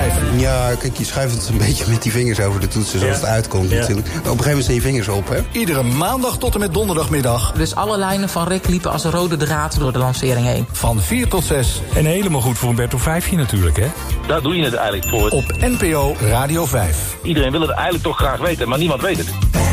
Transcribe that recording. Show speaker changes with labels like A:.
A: 5.
B: Ja, kijk, je schuift het een beetje met die vingers over de toetsen zoals het uitkomt natuurlijk. Maar op een gegeven moment zijn je vingers op, hè?
A: Iedere maandag tot en met donderdagmiddag.
C: Dus alle lijnen van Rick liepen als een rode draad door de lancering heen.
A: Van 4 tot 6.
D: En helemaal goed voor Umberto 5 natuurlijk, hè?
E: Daar doe je het eigenlijk voor.
A: Op NPO Radio 5.
E: Iedereen wil het eigenlijk toch graag weten, maar niemand weet het.